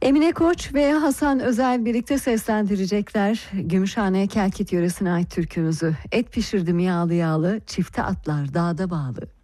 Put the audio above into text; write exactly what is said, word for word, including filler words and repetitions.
Emine Koç ve Hasan Özel birlikte seslendirecekler Gümüşhane Kelkit yöresine ait türkümüzü. Et pişirdim yağlı yağlı, çifte atlar dağda bağlı.